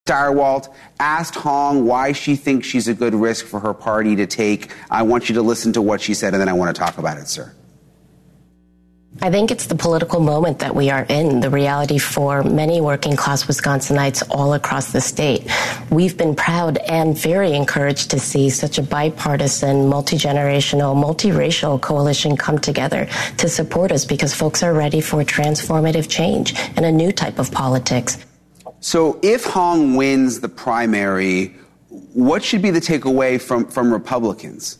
Stirewalt asked Hong why she thinks she's a good risk for her party to take. I want you to listen to what she said, and then I want to talk about it, sir. I think it's the political moment that we are in, the reality for many working class Wisconsinites all across the state. We've been proud and very encouraged to see such a bipartisan, multi-generational, multiracial coalition come together to support us because folks are ready for transformative change and a new type of politics. So if Hong wins the primary, what should be the takeaway from Republicans?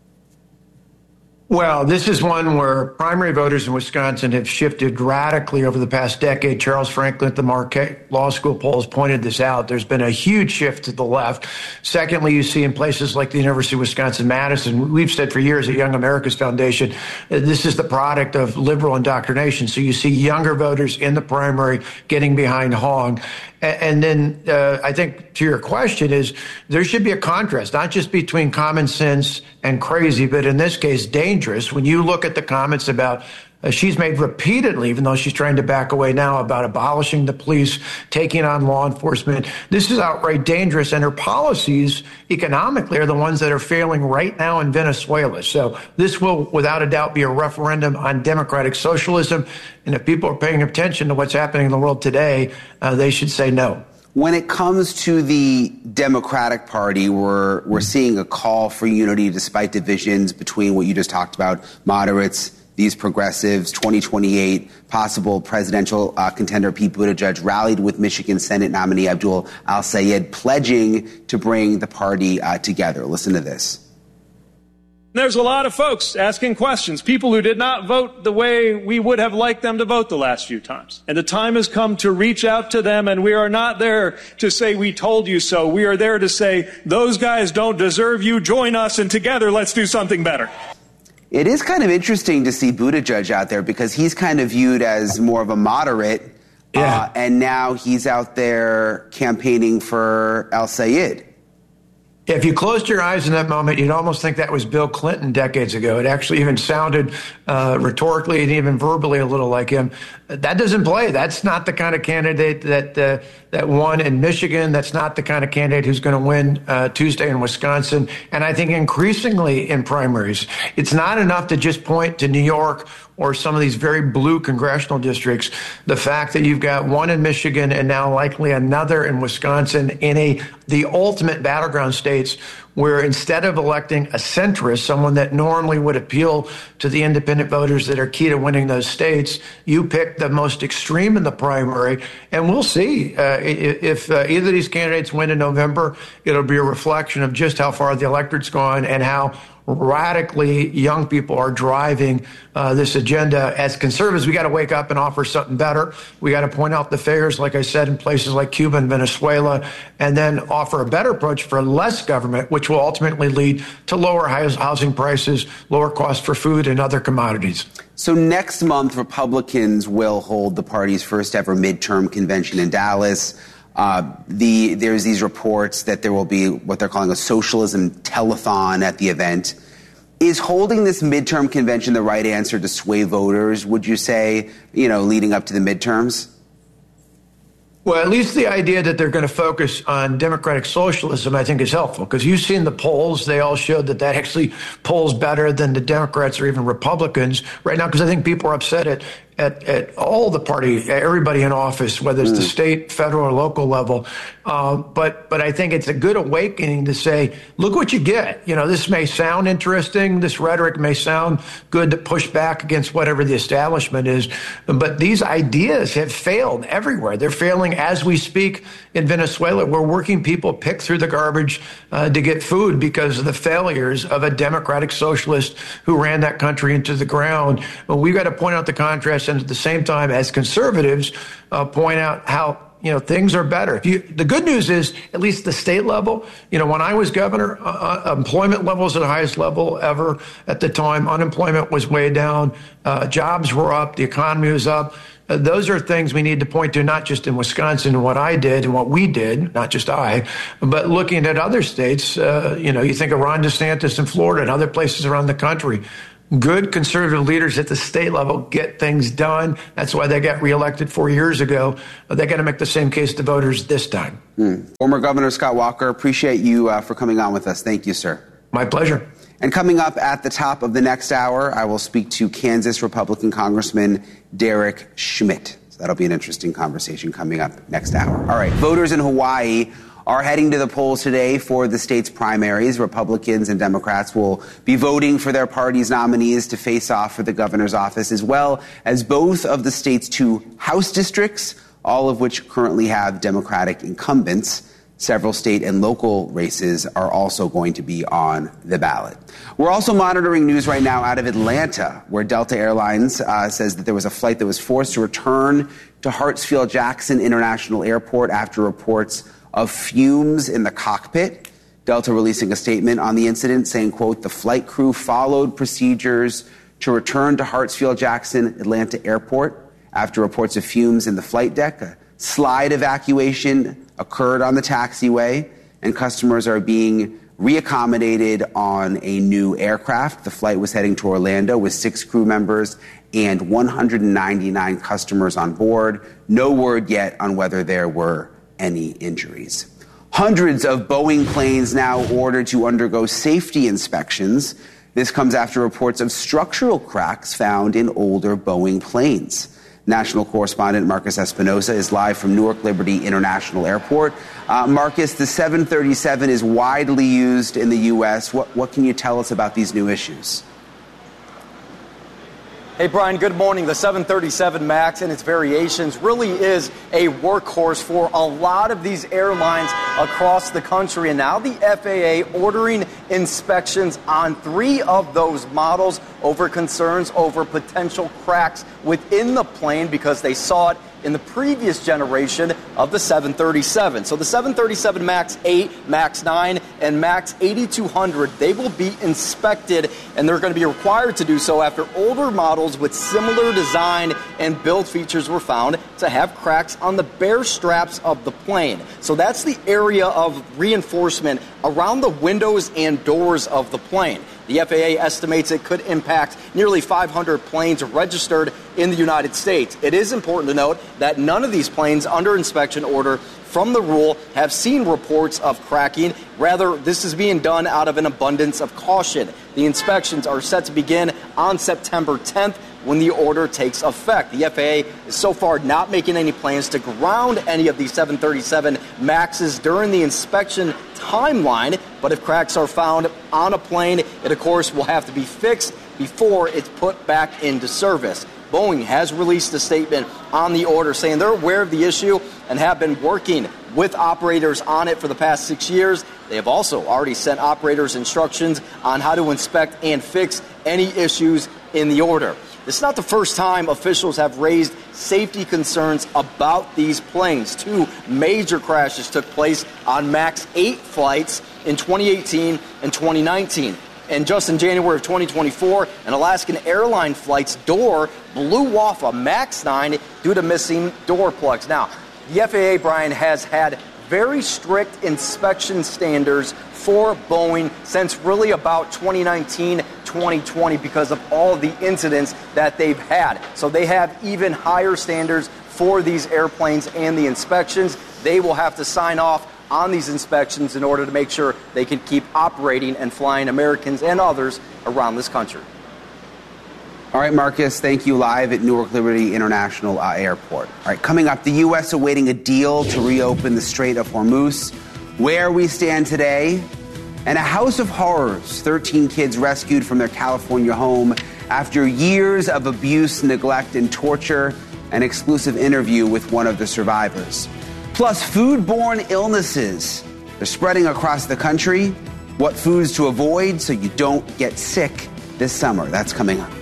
Well, this is one where primary voters in Wisconsin have shifted radically over the past decade. Charles Franklin at the Marquette Law School polls pointed this out. There's been a huge shift to the left. Secondly, you see in places like the University of Wisconsin-Madison, we've said for years at Young America's Foundation, this is the product of liberal indoctrination. So you see younger voters in the primary getting behind Hong. And then I think to your question is there should be a contrast, not just between common sense and crazy, but in this case, dangerous. When you look at the comments about she's made repeatedly, even though she's trying to back away now, about abolishing the police, taking on law enforcement. This is outright dangerous, and her policies economically are the ones that are failing right now in Venezuela. So this will, without a doubt, be a referendum on democratic socialism. And if people are paying attention to what's happening in the world today, they should say no. When it comes to the Democratic Party, we're seeing a call for unity despite divisions between what you just talked about, moderates, these progressives. 2028 possible presidential contender Pete Buttigieg rallied with Michigan Senate nominee Abdul Al-Sayed, pledging to bring the party together. Listen to this. There's a lot of folks asking questions, people who did not vote the way we would have liked them to vote the last few times. And the time has come to reach out to them, and we are not there to say we told you so. We are there to say those guys don't deserve you. Join us, and together let's do something better. It is kind of interesting to see Buttigieg out there because he's kind of viewed as more of a moderate, and now he's out there campaigning for Al-Sayed. If you closed your eyes in that moment, you'd almost think that was Bill Clinton decades ago. It actually even sounded rhetorically and even verbally a little like him. That doesn't play. That's not the kind of candidate that won in Michigan. That's not the kind of candidate who's going to win Tuesday in Wisconsin. And I think increasingly in primaries, it's not enough to just point to New York or some of these very blue congressional districts. The fact that you've got one in Michigan and now likely another in Wisconsin in the ultimate battleground states where instead of electing a centrist, someone that normally would appeal to the independent voters that are key to winning those states, you pick the most extreme in the primary. And we'll see if either of these candidates win in November. It'll be a reflection of just how far the electorate's gone and how radically young people are driving this agenda. As conservatives, we got to wake up and offer something better. We got to point out the failures, like I said, in places like Cuba and Venezuela, and then offer a better approach for less government, which will ultimately lead to lower housing prices, lower costs for food and other commodities. So next month, Republicans will hold the party's first ever midterm convention in Dallas. There's these reports that there will be what they're calling a socialism telethon at the event. Is holding this midterm convention the right answer to sway voters, would you say, leading up to the midterms? Well, at least the idea that they're going to focus on democratic socialism, I think, is helpful, because you've seen the polls. They all showed that actually polls better than the Democrats or even Republicans right now, because I think people are upset at all the party, everybody in office, whether it's the state, federal, or local level. But I think it's a good awakening to say, look what you get. This may sound interesting. This rhetoric may sound good to push back against whatever the establishment is. But these ideas have failed everywhere. They're failing as we speak in Venezuela, where working people pick through the garbage to get food because of the failures of a democratic socialist who ran that country into the ground. But we've got to point out the contrast, and at the same time, as conservatives, point out how things are better. The good news is, at least the state level, when I was governor, employment levels at the highest level ever at the time. Unemployment was way down. Jobs were up. The economy was up. Those are things we need to point to, not just in Wisconsin and what I did and what we did, not just I, but looking at other states. You think of Ron DeSantis in Florida and other places around the country. good conservative leaders at the state level get things done. That's why they got reelected 4 years ago. They got to make the same case to voters this time. Former Governor Scott Walker, appreciate you for coming on with us. Thank you, sir. My pleasure. And coming up at the top of the next hour, I will speak to Kansas Republican Congressman Derek Schmidt. So that'll be an interesting conversation coming up next hour. All right, voters in Hawaii are heading to the polls today for the state's primaries. Republicans and Democrats will be voting for their party's nominees to face off for the governor's office, as well as both of the state's 2 House districts, all of which currently have Democratic incumbents. Several state and local races are also going to be on the ballot. We're also monitoring news right now out of Atlanta, where Delta Airlines says that there was a flight that was forced to return to Hartsfield-Jackson International Airport after reports of fumes in the cockpit. Delta releasing a statement on the incident saying, quote, the flight crew followed procedures to return to Hartsfield-Jackson Atlanta Airport after reports of fumes in the flight deck. A slide evacuation occurred on the taxiway, and customers are being reaccommodated on a new aircraft. The flight was heading to Orlando with 6 crew members and 199 customers on board. No word yet on whether there were any injuries. Hundreds of Boeing planes now ordered to undergo safety inspections. This comes after reports of structural cracks found in older Boeing planes. National correspondent Marcus Espinosa is live from Newark Liberty International Airport. Marcus, the 737 is widely used in the U.S. What can you tell us about these new issues? Hey, Brian, good morning. The 737 MAX and its variations really is a workhorse for a lot of these airlines across the country. And now the FAA ordering inspections on 3 of those models over concerns over potential cracks within the plane because they saw it in the previous generation of the 737. So the 737 MAX 8, MAX 9, and MAX 8200, they will be inspected, and they're going to be required to do so after older models with similar design and build features were found to have cracks on the bare straps of the plane. So that's the area of reinforcement around the windows and doors of the plane. The FAA estimates it could impact nearly 500 planes registered in the United States. It is important to note that none of these planes under inspection order from the rule have seen reports of cracking. Rather, this is being done out of an abundance of caution. The inspections are set to begin on September 10th when the order takes effect. The FAA is so far not making any plans to ground any of these 737 MAXs during the inspection timeline, but if cracks are found on a plane, it of course will have to be fixed before it's put back into service. Boeing has released a statement on the order saying they're aware of the issue and have been working with operators on it for the past 6 years. They have also already sent operators instructions on how to inspect and fix any issues in the order. This is not the first time officials have raised safety concerns about these planes. 2 major crashes took place on MAX 8 flights in 2018 and 2019. And just in January of 2024, an Alaskan airline flight's door blew off a MAX 9 due to missing door plugs. Now, the FAA, Brian, has had very strict inspection standards for Boeing since really about 2019, 2020 because of all of the incidents that they've had. So they have even higher standards for these airplanes and the inspections. They will have to sign off on these inspections in order to make sure they can keep operating and flying Americans and others around this country. All right, Marcus, thank you, live at Newark Liberty International Airport. All right, coming up, the U.S. awaiting a deal to reopen the Strait of Hormuz, where we stand today, and a house of horrors, 13 kids rescued from their California home after years of abuse, neglect, and torture, an exclusive interview with one of the survivors. Plus, foodborne illnesses. They're spreading across the country. What foods to avoid so you don't get sick this summer. That's coming up.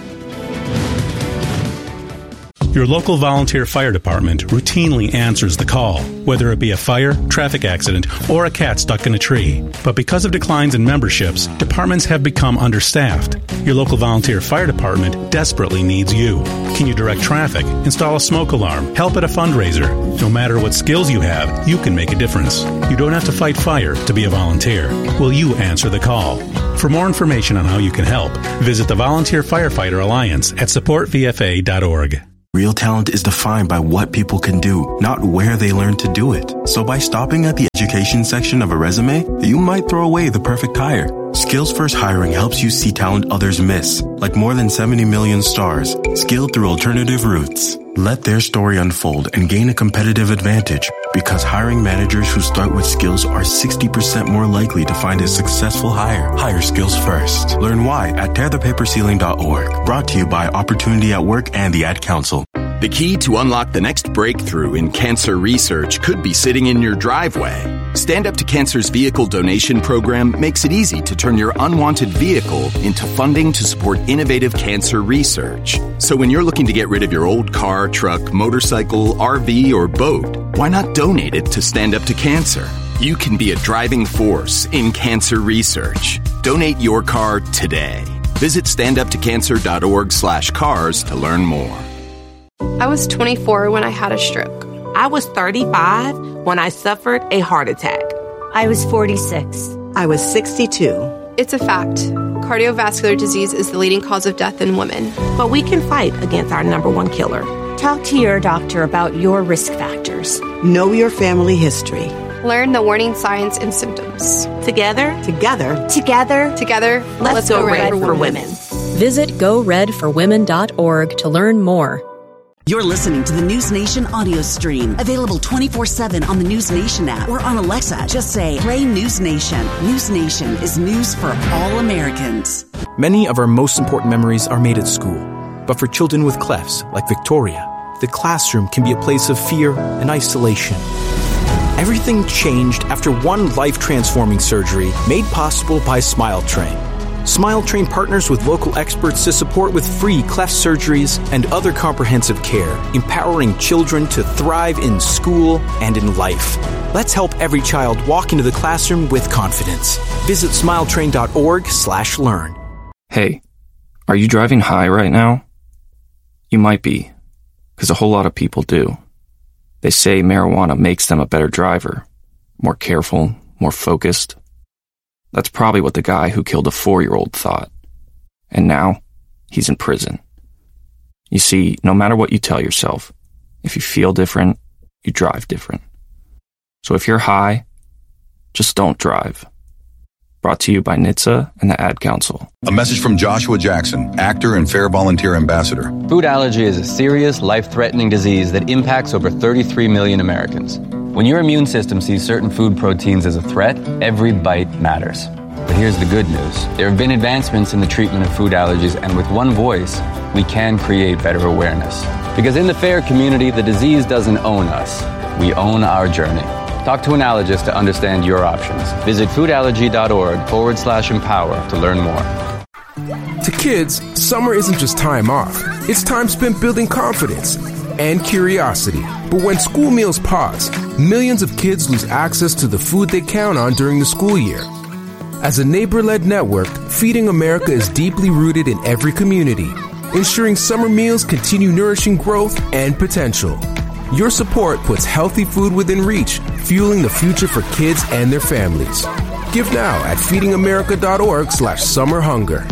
Your local volunteer fire department routinely answers the call, whether it be a fire, traffic accident, or a cat stuck in a tree. But because of declines in memberships, departments have become understaffed. Your local volunteer fire department desperately needs you. Can you direct traffic, install a smoke alarm, help at a fundraiser? No matter what skills you have, you can make a difference. You don't have to fight fire to be a volunteer. Will you answer the call? For more information on how you can help, visit the Volunteer Firefighter Alliance at supportvfa.org. Real talent is defined by what people can do, not where they learn to do it. So by stopping at the education section of a resume, you might throw away the perfect hire. Skills First Hiring helps you see talent others miss, like more than 70 million stars, skilled through alternative routes. Let their story unfold and gain a competitive advantage, because hiring managers who start with skills are 60% more likely to find a successful hire. Hire skills first. Learn why at tearthepaperceiling.org. Brought to you by Opportunity at Work and the Ad Council. The key to unlock the next breakthrough in cancer research could be sitting in your driveway. Stand Up to Cancer's vehicle donation program makes it easy to turn your unwanted vehicle into funding to support innovative cancer research. So when you're looking to get rid of your old car, truck, motorcycle, RV, or boat, why not donate it to Stand Up to Cancer? You can be a driving force in cancer research. Donate your car today. Visit standuptocancer.org/cars to learn more. I was 24 when I had a stroke. I was 35 when I suffered a heart attack. I was 46. I was 62. It's a fact. Cardiovascular disease is the leading cause of death in women. But we can fight against our number one killer. Talk to your doctor about your risk factors. Know your family history. Learn the warning signs and symptoms. Together, let's go Red for Women. Visit GoRedForWomen.org to learn more. You're listening to the News Nation audio stream, available 24/7 on the News Nation app or on Alexa. Just say, play News Nation. News Nation is news for all Americans. Many of our most important memories are made at school. But for children with clefts, like Victoria, the classroom can be a place of fear and isolation. Everything changed after one life-transforming surgery made possible by SmileTrain. SmileTrain partners with local experts to support with free cleft surgeries and other comprehensive care, empowering children to thrive in school and in life. Let's help every child walk into the classroom with confidence. Visit smiletrain.org/learn. Hey, are you driving high right now? You might be, because a whole lot of people do. They say marijuana makes them a better driver, more careful, more focused. That's probably what the guy who killed a 4-year-old thought. And now, he's in prison. You see, no matter what you tell yourself, if you feel different, you drive different. So if you're high, just don't drive. Brought to you by NHTSA and the Ad Council. A message from Joshua Jackson, actor and Fair Volunteer Ambassador. Food allergy is a serious, life-threatening disease that impacts over 33 million Americans. When your immune system sees certain food proteins as a threat, every bite matters. But here's the good news. There have been advancements in the treatment of food allergies, and with one voice, we can create better awareness. Because in the FAIR community, the disease doesn't own us. We own our journey. Talk to an allergist to understand your options. Visit foodallergy.org/empower to learn more. To kids, summer isn't just time off. It's time spent building confidence and curiosity. But when school meals pause, millions of kids lose access to the food they count on during the school year. As a neighbor-led network, Feeding America is deeply rooted in every community, ensuring summer meals continue nourishing growth and potential. Your support puts healthy food within reach, fueling the future for kids and their families. Give now at feedingamerica.org/summerhunger.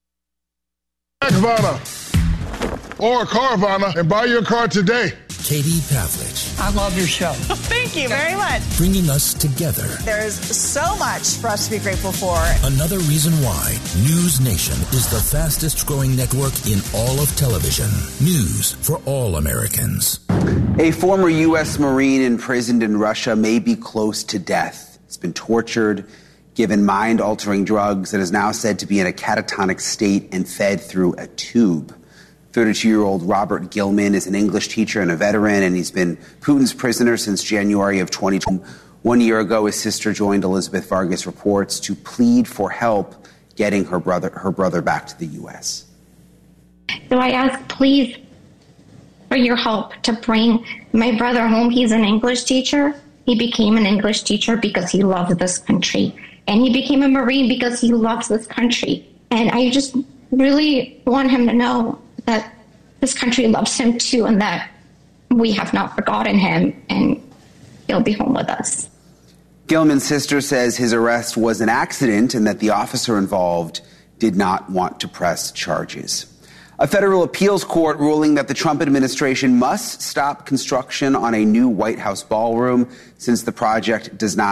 Carvana or Carvana and buy your car today. Katie Pavlich. I love your show. Thank you very much. Bringing us together. There's so much for us to be grateful for. Another reason why News Nation is the fastest growing network in all of television. News for all Americans. A former U.S. Marine imprisoned in Russia may be close to death. He's been tortured, given mind-altering drugs, and is now said to be in a catatonic state and fed through a tube. 32-year-old Robert Gilman is an English teacher and a veteran, and he's been Putin's prisoner since January of 2020. 1 year ago, his sister joined Elizabeth Vargas Reports to plead for help getting her brother back to the U.S. So I ask, please, for your help to bring my brother home. He's an English teacher. He became an English teacher because he loves this country. And he became a Marine because he loves this country. And I just really want him to know that this country loves him too, and that we have not forgotten him, and he'll be home with us. Gilman's sister says his arrest was an accident and that the officer involved did not want to press charges. A federal appeals court ruling that the Trump administration must stop construction on a new White House ballroom since the project does not